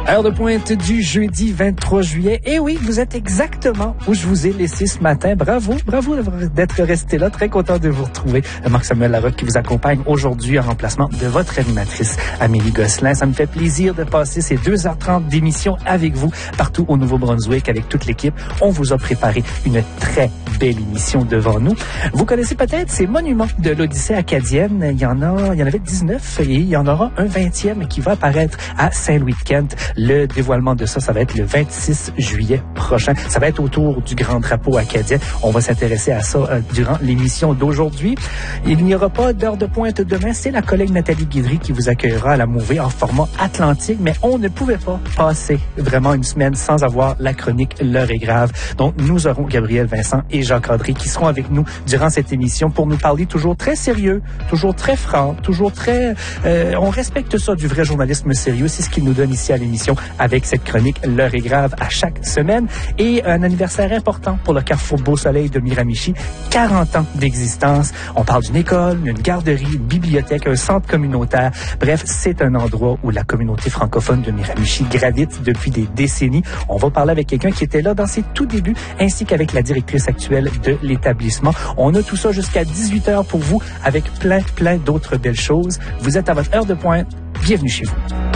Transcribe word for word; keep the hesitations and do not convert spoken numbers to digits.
Heure de pointe du jeudi vingt-trois juillet. Et oui, vous êtes exactement où je vous ai laissé ce matin. Bravo, bravo d'être resté là. Très content de vous retrouver. Marc-Samuel Larocque qui vous accompagne aujourd'hui en remplacement de votre animatrice Amélie Gosselin. Ça me fait plaisir de passer ces deux heures trente d'émission avec vous partout au Nouveau-Brunswick avec toute l'équipe. On vous a préparé une très belle émission devant nous. Vous connaissez peut-être ces monuments de l'Odyssée acadienne. Il y en a, il y en avait dix-neuf et il y en aura un vingtième qui va apparaître à Saint-Louis-de-Kent. Le dévoilement de ça, ça va être le vingt-six juillet prochain. Ça va être autour du grand drapeau acadien. On va s'intéresser à ça euh, durant l'émission d'aujourd'hui. Il n'y aura pas d'heure de pointe demain. C'est la collègue Nathalie Guidry qui vous accueillera à la Mouvée en format atlantique. Mais on ne pouvait pas passer vraiment une semaine sans avoir la chronique L'heure est grave. Donc, nous aurons Gabriel Vincent et Jacques André qui seront avec nous durant cette émission pour nous parler toujours très sérieux, toujours très franc, toujours très... Euh, on respecte ça du vrai journalisme sérieux. C'est ce qu'il nous donne ici à l'émission avec cette chronique L'heure est grave à chaque semaine. Et un anniversaire important pour le Carrefour Beau Soleil de Miramichi. quarante ans d'existence. On parle d'une école, d'une garderie, une bibliothèque, un centre communautaire. Bref, c'est un endroit où la communauté francophone de Miramichi gravite depuis des décennies. On va parler avec quelqu'un qui était là dans ses tout débuts, ainsi qu'avec la directrice actuelle de l'établissement. On a tout ça jusqu'à dix-huit heures pour vous, avec plein, plein d'autres belles choses. Vous êtes à votre heure de pointe. Bienvenue chez vous.